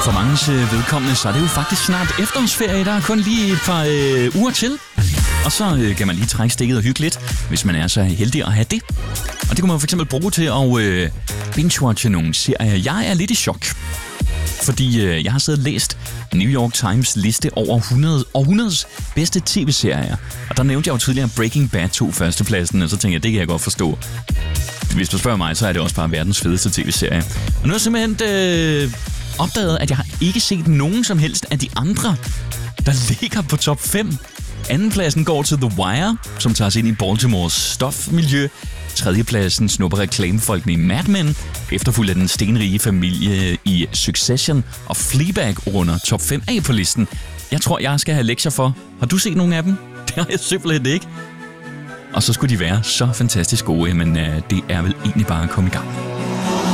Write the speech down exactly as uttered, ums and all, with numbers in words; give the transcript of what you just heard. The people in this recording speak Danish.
For manges øh, vedkommende, så er det jo faktisk snart efterårsferie. Der er kun lige et par øh, uger til. Og så øh, kan man lige trække stikket og hygge lidt, hvis man er så heldig at have det. Og det kunne man for eksempel bruge til at øh, binge-watche nogle serier. Jeg er lidt i chok, fordi øh, jeg har siddet og læst New York Times liste over hundrede, århundredes bedste tv-serier. Og der nævnte jeg jo tidligere Breaking Bad tog førstepladsen, og så tænkte jeg, det kan jeg godt forstå. Hvis du spørger mig, så er det også bare verdens fedeste tv-serie. Og nu har jeg simpelthen øh, opdaget, at jeg har ikke set nogen som helst af de andre, der ligger på top fem. Andenpladsen går til The Wire, som tager os ind i Baltimores stofmiljø. Tredjepladsen snupper reklamefolkene i Mad Men, efterfulgt af den stenrige familie i Succession, og Fleabag runder top fem af på listen. Jeg tror, jeg skal have lektier for. Har du set nogle af dem? Det har jeg simpelthen ikke. Og så skulle de være så fantastisk gode, men øh, det er vel egentlig bare at komme i gang.